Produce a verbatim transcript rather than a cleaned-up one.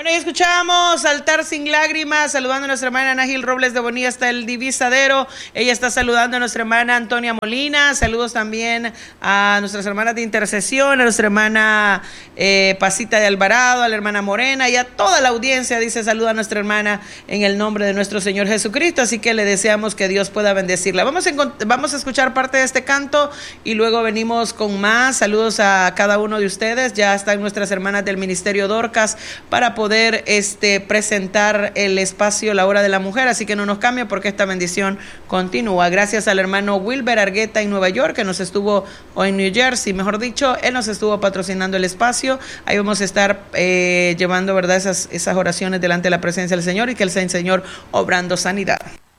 Bueno, y escuchamos Altar Sin Lágrimas, saludando a nuestra hermana Nájil Robles de Bonilla hasta el Divisadero. Ella está saludando a nuestra hermana Antonia Molina. Saludos también a nuestras hermanas de intercesión, a nuestra hermana eh, Pasita de Alvarado, a la hermana Morena y a toda la audiencia. Dice, saluda a nuestra hermana en el nombre de nuestro Señor Jesucristo. Así que le deseamos que Dios pueda bendecirla. Vamos a, vamos a escuchar parte de este canto y luego venimos con más. Saludos a cada uno de ustedes. Ya están nuestras hermanas del Ministerio Dorcas para poder poder este, presentar el espacio La Hora de la Mujer, así que no nos cambie porque esta bendición continúa. Gracias al hermano Wilber Argueta en Nueva York, que nos estuvo, o en New Jersey, mejor dicho, él nos estuvo patrocinando el espacio. Ahí vamos a estar eh, llevando, ¿verdad?, esas, esas oraciones delante de la presencia del Señor y que el Señor obrando sanidad.